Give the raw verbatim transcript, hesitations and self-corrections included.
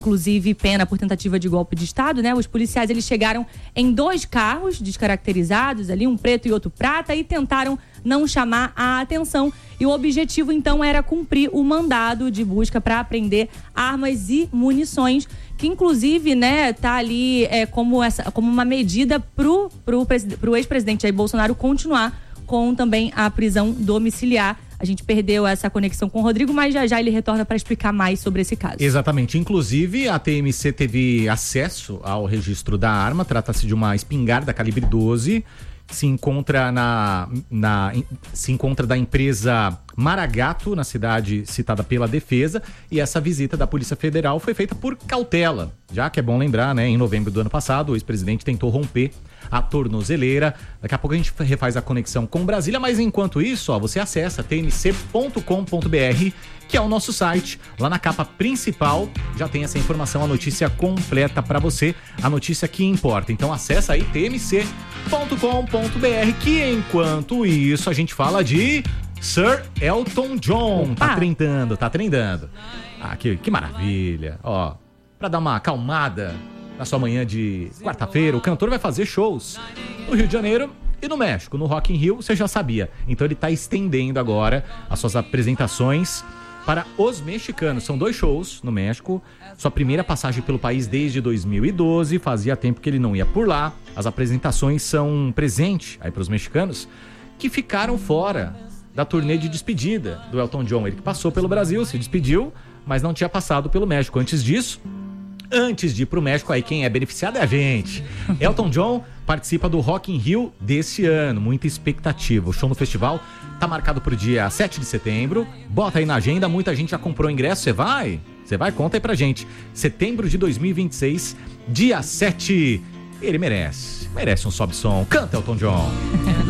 inclusive pena por tentativa de golpe de Estado, né? Os policiais, eles chegaram em dois carros descaracterizados ali, um preto e outro prata, e tentaram não chamar a atenção. E o objetivo, então, era cumprir o mandado de busca para apreender armas e munições, que inclusive, né, tá ali é, como, essa, como uma medida pro, pro, pro ex-presidente Jair Bolsonaro continuar com também a prisão domiciliar. A gente perdeu essa conexão com o Rodrigo, mas já já ele retorna para explicar mais sobre esse caso. Exatamente. Inclusive, a T M C teve acesso ao registro da arma. Trata-se de uma espingarda calibre doze. Se encontra na, na se encontra da empresa Maragato, na cidade citada pela defesa, e essa visita da Polícia Federal foi feita por cautela, já que é bom lembrar, né, em novembro do ano passado, o ex-presidente tentou romper a tornozeleira. Daqui a pouco a gente refaz a conexão com Brasília, mas enquanto isso, ó, você acessa t n c ponto com ponto b r, que é o nosso site. Lá na capa principal já tem essa informação, a notícia completa para você, a notícia que importa. Então acessa aí t n c ponto com ponto b r, que enquanto isso a gente fala de Sir Elton John. Opa. Tá trendando, tá trendando. Ah, que, que maravilha. Ó, pra dar uma acalmada na sua manhã de quarta-feira, o cantor vai fazer shows no Rio de Janeiro e no México, no Rock in Rio, você já sabia. Então ele tá estendendo agora as suas apresentações para os mexicanos. São dois shows no México, sua primeira passagem pelo país desde dois mil e doze, fazia tempo que ele não ia por lá. As apresentações são um presente aí para os mexicanos que ficaram fora da turnê de despedida do Elton John. Ele que passou pelo Brasil, se despediu, mas não tinha passado pelo México. Antes disso, antes de ir pro México, aí quem é beneficiado é a gente. Elton John participa do Rock in Rio desse ano, muita expectativa. O show no festival tá marcado pro dia sete de setembro. Bota aí na agenda, muita gente já comprou ingresso. Você vai? Você vai? Conta aí pra gente. Setembro de dois mil e vinte e seis, dia sete. Ele merece. Merece um sobe som. Canta, Elton John.